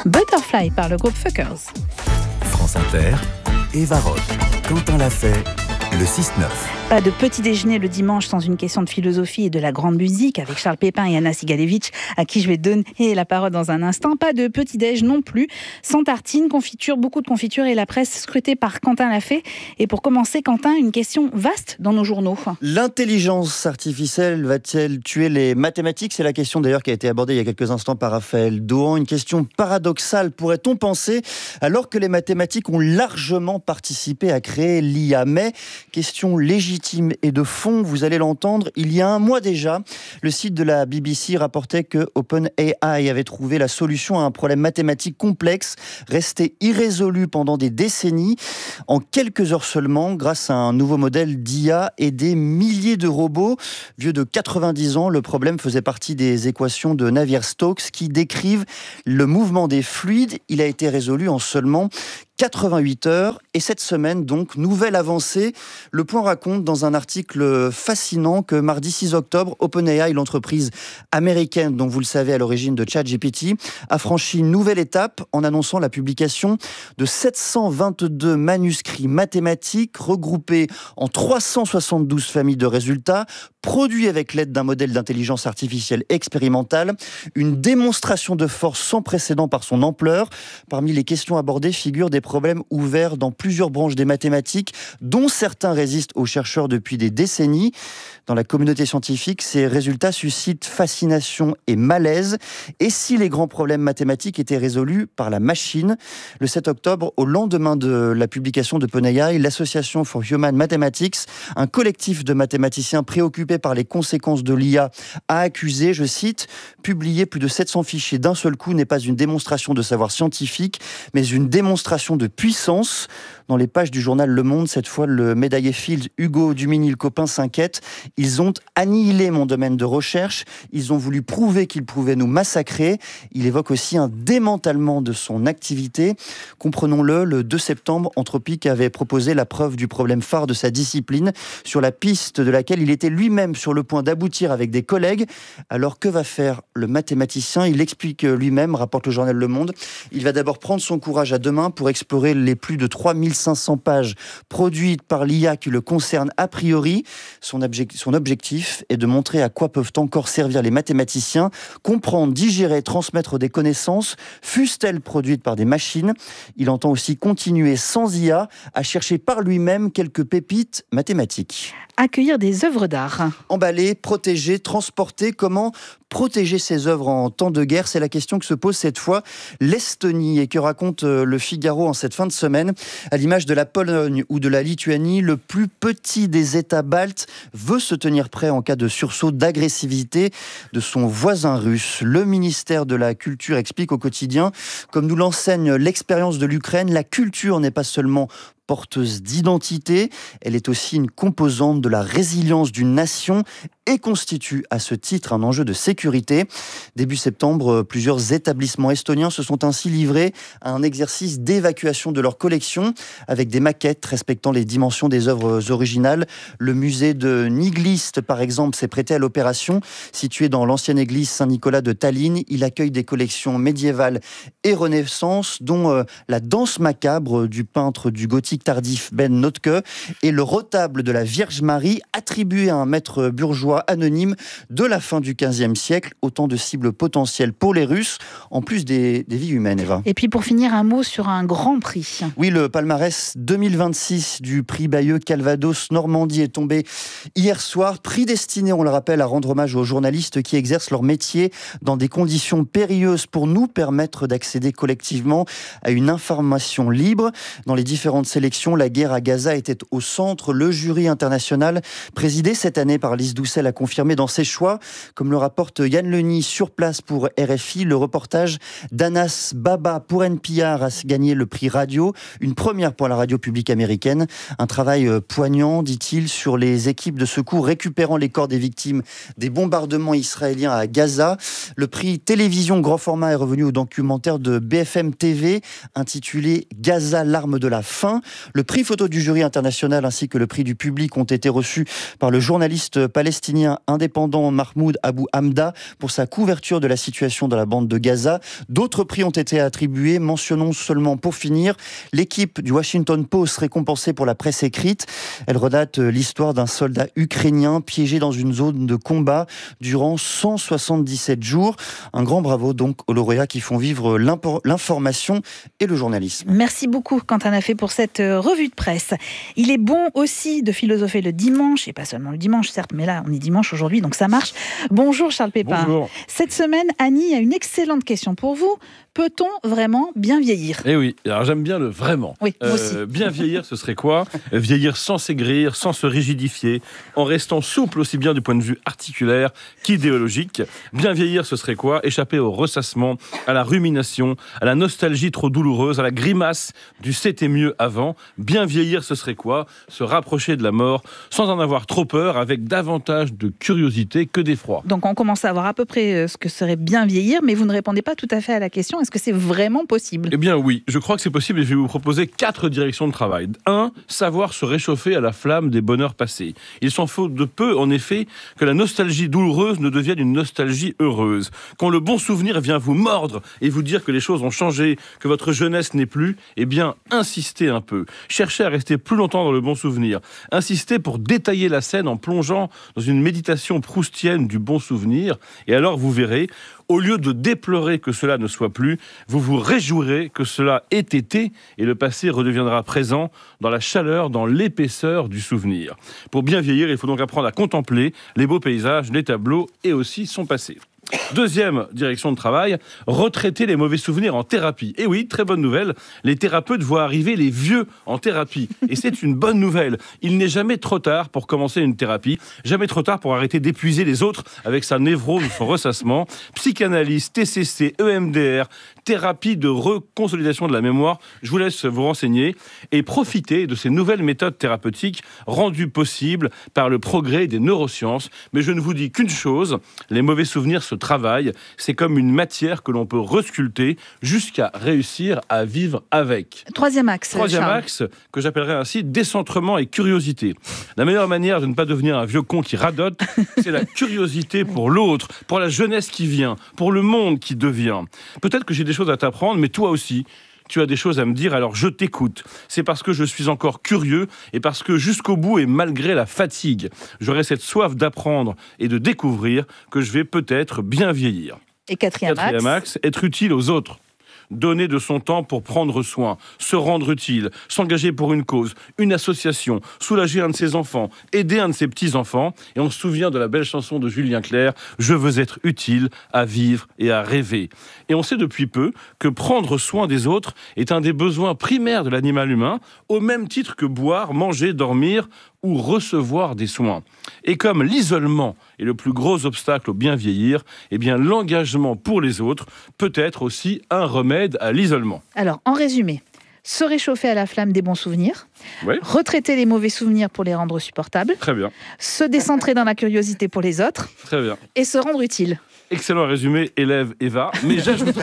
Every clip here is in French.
Butterfly par le groupe Fuckers. France Inter, Eva Roth, Quentin Lafay, le 6-9. Pas de petit déjeuner le dimanche sans une question de philosophie et de la grande musique avec Charles Pépin et Anna Sigalevitch, à qui je vais donner la parole dans un instant. Pas de petit déj non plus, sans tartines, confiture, beaucoup de confiture et la presse scrutée par Quentin Lafay. Et pour commencer, Quentin, une question vaste dans nos journaux. L'intelligence artificielle va-t-elle tuer les mathématiques ? C'est la question d'ailleurs qui a été abordée il y a quelques instants par Raphaël Dohan. Une question paradoxale, pourrait-on penser, alors que les mathématiques ont largement participé à créer l'IA. Mais question légitime et de fond, vous allez l'entendre, il y a un mois déjà, le site de la BBC rapportait que OpenAI avait trouvé la solution à un problème mathématique complexe, resté irrésolu pendant des décennies. En quelques heures seulement, grâce à un nouveau modèle d'IA et des milliers de robots, vieux de 90 ans, le problème faisait partie des équations de Navier-Stokes qui décrivent le mouvement des fluides. Il a été résolu en seulement 88 heures. Et cette semaine, donc, nouvelle avancée. Le Point raconte dans un article fascinant que mardi 6 octobre, OpenAI, l'entreprise américaine, dont vous le savez à l'origine de ChatGPT, a franchi une nouvelle étape en annonçant la publication de 722 manuscrits mathématiques regroupés en 372 familles de résultats, produits avec l'aide d'un modèle d'intelligence artificielle expérimentale. Une démonstration de force sans précédent par son ampleur. Parmi les questions abordées figurent des problèmes ouverts dans plusieurs branches des mathématiques, dont certains résistent aux chercheurs depuis des décennies. Dans la communauté scientifique, ces résultats suscitent fascination et malaise. Et si les grands problèmes mathématiques étaient résolus par la machine ? Le 7 octobre, au lendemain de la publication de OpenAI, l'Association for Human Mathematics, un collectif de mathématiciens préoccupés par les conséquences de l'IA, a accusé, je cite, « Publier plus de 700 fichiers d'un seul coup n'est pas une démonstration de savoir scientifique, mais une démonstration de puissance ». Dans les pages du journal Le Monde, cette fois, le médaillé Fields Hugo Duminil-Copin s'inquiète. « Ils ont annihilé mon domaine de recherche. Ils ont voulu prouver qu'ils pouvaient nous massacrer. » Il évoque aussi un démantèlement de son activité. Comprenons-le, le 2 septembre, Anthropic avait proposé la preuve du problème phare de sa discipline, sur la piste de laquelle il était lui-même sur le point d'aboutir avec des collègues. Alors que va faire le mathématicien ? Il explique lui-même, rapporte le journal Le Monde. Il va d'abord prendre son courage à deux mains pour explorer les plus de 3500 pages produites par l'IA qui le concerne a priori. Son objectif est de montrer à quoi peuvent encore servir les mathématiciens, comprendre, digérer, transmettre des connaissances, fussent-elles produites par des machines. Il entend aussi continuer sans IA à chercher par lui-même quelques pépites mathématiques. Accueillir des œuvres d'art. Emballer, protéger, transporter, comment protéger ces œuvres en temps de guerre ? C'est la question que se pose cette fois l'Estonie et que raconte le Figaro en cette fin de semaine. À l'image de la Pologne ou de la Lituanie, le plus petit des États baltes veut se tenir prêt en cas de sursaut d'agressivité de son voisin russe. Le ministère de la Culture explique au quotidien, comme nous l'enseigne l'expérience de l'Ukraine, la culture n'est pas seulement porteuse d'identité, elle est aussi une composante de la résilience d'une nation et constitue à ce titre un enjeu de sécurité. Début septembre, plusieurs établissements estoniens se sont ainsi livrés à un exercice d'évacuation de leur collection avec des maquettes respectant les dimensions des œuvres originales. Le musée de Niglist, par exemple, s'est prêté à l'opération. Situé dans l'ancienne église Saint-Nicolas de Tallinn, il accueille des collections médiévales et Renaissance, dont la danse macabre du peintre du gothique tardif Ben Notke et le retable de la Vierge Marie attribué à un maître bourgeois anonyme de la fin du XVe siècle. Autant de cibles potentielles pour les Russes, en plus des vies humaines, Eva. Et puis pour finir, un mot sur un grand prix. Oui, le palmarès 2026 du prix Bayeux Calvados Normandie est tombé hier soir. Prix destiné, on le rappelle, à rendre hommage aux journalistes qui exercent leur métier dans des conditions périlleuses pour nous permettre d'accéder collectivement à une information libre. Dans les différentes sélections, la guerre à Gaza était au centre. Le jury international, présidé cette année par Lise Doucet, a confirmé dans ses choix. Comme le rapporte Yann Leny sur place pour RFI, le reportage d'Anas Baba pour NPR a gagné le prix radio, une première pour la radio publique américaine. Un travail poignant, dit-il, sur les équipes de secours récupérant les corps des victimes des bombardements israéliens à Gaza. Le prix télévision grand format est revenu au documentaire de BFM TV intitulé Gaza, l'arme de la faim. Le prix photo du jury international ainsi que le prix du public ont été reçus par le journaliste palestinien indépendant Mahmoud Abou Hamda pour sa couverture de la situation dans la bande de Gaza. D'autres prix ont été attribués. Mentionnons seulement pour finir l'équipe du Washington Post récompensée pour la presse écrite. Elle relate l'histoire d'un soldat ukrainien piégé dans une zone de combat durant 177 jours. Un grand bravo donc aux lauréats qui font vivre l'information et le journalisme. Merci beaucoup Quentin Lafay pour cette revue de presse. Il est bon aussi de philosopher le dimanche, et pas seulement le dimanche certes, mais là on est dimanche aujourd'hui donc ça marche. Bonjour Charles Pépin. Bonjour. Cette semaine, Annie a une excellente question pour vous. Peut-on vraiment bien vieillir ? Eh oui, alors j'aime bien le vraiment. Oui, moi aussi. Bien vieillir, ce serait quoi ? Vieillir sans s'aigrir, sans se rigidifier, en restant souple aussi bien du point de vue articulaire qu'idéologique. Bien vieillir, ce serait quoi ? Échapper au ressassement, à la rumination, à la nostalgie trop douloureuse, à la grimace du c'était mieux avant. Bien vieillir, ce serait quoi ? Se rapprocher de la mort sans en avoir trop peur, avec davantage de curiosité que d'effroi. Donc on commence à voir à peu près ce que serait bien vieillir, mais vous ne répondez pas tout à fait à la question. Est-ce que c'est vraiment possible ? Eh bien oui, je crois que c'est possible et je vais vous proposer 4 directions de travail. 1. Savoir se réchauffer à la flamme des bonheurs passés. Il s'en faut de peu, en effet, que la nostalgie douloureuse ne devienne une nostalgie heureuse. Quand le bon souvenir vient vous mordre et vous dire que les choses ont changé, que votre jeunesse n'est plus, eh bien insistez un peu. Cherchez à rester plus longtemps dans le bon souvenir. Insistez pour détailler la scène en plongeant dans une méditation proustienne du bon souvenir. Et alors vous verrez, au lieu de déplorer que cela ne soit plus, vous vous réjouirez que cela ait été et le passé redeviendra présent dans la chaleur, dans l'épaisseur du souvenir. Pour bien vieillir, il faut donc apprendre à contempler les beaux paysages, les tableaux et aussi son passé. Deuxième direction de travail, retraiter les mauvais souvenirs en thérapie. Et oui, très bonne nouvelle, les thérapeutes voient arriver les vieux en thérapie. Et c'est une bonne nouvelle. Il n'est jamais trop tard pour commencer une thérapie, jamais trop tard pour arrêter d'épuiser les autres avec sa névrose ou son ressassement. Psychanalyse, TCC, EMDR, thérapie de reconsolidation de la mémoire, je vous laisse vous renseigner et profiter de ces nouvelles méthodes thérapeutiques rendues possibles par le progrès des neurosciences. Mais je ne vous dis qu'une chose, les mauvais souvenirs se travaillent, c'est comme une matière que l'on peut resculpter jusqu'à réussir à vivre avec. Troisième axe, que j'appellerais ainsi décentrement et curiosité. La meilleure manière de ne pas devenir un vieux con qui radote, c'est la curiosité pour l'autre, pour la jeunesse qui vient, pour le monde qui devient. Peut-être que j'ai des choses à t'apprendre, mais toi aussi, tu as des choses à me dire, alors je t'écoute. C'est parce que je suis encore curieux et parce que jusqu'au bout et malgré la fatigue, j'aurai cette soif d'apprendre et de découvrir que je vais peut-être bien vieillir. Et quatrième axe, être utile aux autres. Donner de son temps pour prendre soin, se rendre utile, s'engager pour une cause, une association, soulager un de ses enfants, aider un de ses petits-enfants. Et on se souvient de la belle chanson de Julien Clerc, « Je veux être utile à vivre et à rêver ». Et on sait depuis peu que prendre soin des autres est un des besoins primaires de l'animal humain, au même titre que boire, manger, dormir ou recevoir des soins. Et comme l'isolement est le plus gros obstacle au bien vieillir, eh bien l'engagement pour les autres peut être aussi un remède à l'isolement. Alors, en résumé, se réchauffer à la flamme des bons souvenirs, oui. Retraiter les mauvais souvenirs pour les rendre supportables, très bien. Se décentrer dans la curiosité pour les autres, très bien. Et se rendre utile. Excellent résumé, élève Eva. Mais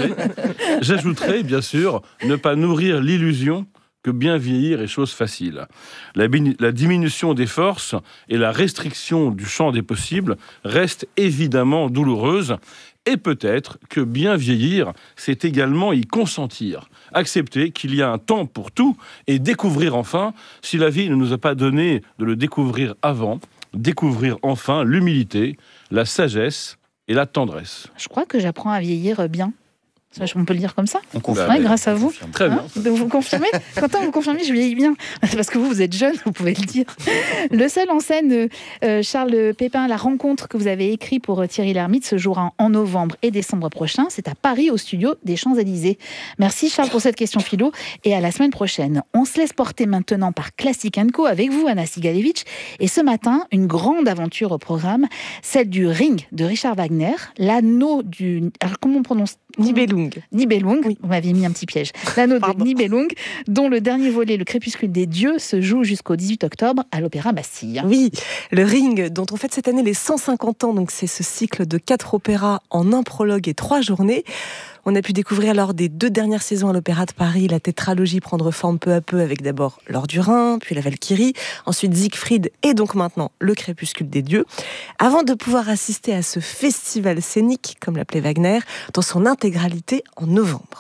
j'ajouterais, bien sûr, ne pas nourrir l'illusion que bien vieillir est chose facile. La diminution des forces et la restriction du champ des possibles restent évidemment douloureuses. Et peut-être que bien vieillir, c'est également y consentir. Accepter qu'il y a un temps pour tout et découvrir enfin, si la vie ne nous a pas donné de le découvrir avant, découvrir enfin l'humilité, la sagesse et la tendresse. Je crois que j'apprends à vieillir bien. On peut le dire comme ça ? On confirme. Ouais, grâce à vous. Très bien. Vous confirmez ? Quentin, vous confirmez, je vieillis bien. Parce que vous êtes jeune, vous pouvez le dire. Le seul en scène, Charles Pépin, la rencontre que vous avez écrite pour Thierry Lhermitte se jouera en novembre et décembre prochain. C'est à Paris, au studio des Champs-Élysées. Merci Charles pour cette question philo et à la semaine prochaine. On se laisse porter maintenant par Classic & Co avec vous, Anna Sigalevitch. Et ce matin, une grande aventure au programme, celle du Ring de Richard Wagner, l'anneau du... Alors, comment on prononce ? Nibelung. Nibelung, oui. Vous m'aviez mis un petit piège. L'anneau de Nibelung, dont le dernier volet, Le Crépuscule des Dieux, se joue jusqu'au 18 octobre à l'Opéra Bastille. Oui, le Ring, dont on fête cette année les 150 ans, donc c'est ce cycle de 4 opéras en un prologue et 3 journées. On a pu découvrir lors des 2 dernières saisons à l'Opéra de Paris la tétralogie prendre forme peu à peu avec d'abord L'Or du Rhin, puis la Valkyrie, ensuite Siegfried et donc maintenant Le Crépuscule des dieux, avant de pouvoir assister à ce festival scénique, comme l'appelait Wagner, dans son intégralité en novembre.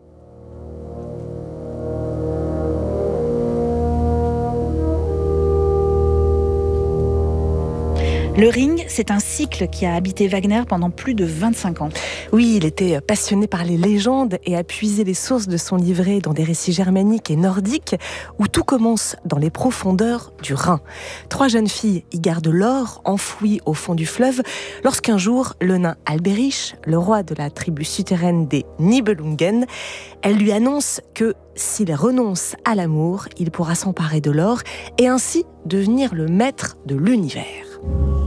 Le Ring, c'est un cycle qui a habité Wagner pendant plus de 25 ans. Oui, il était passionné par les légendes et a puisé les sources de son livret dans des récits germaniques et nordiques où tout commence dans les profondeurs du Rhin. 3 jeunes filles y gardent l'or enfoui au fond du fleuve lorsqu'un jour, le nain Alberich, le roi de la tribu souterraine des Nibelungen, elle lui annonce que s'il renonce à l'amour, il pourra s'emparer de l'or et ainsi devenir le maître de l'univers.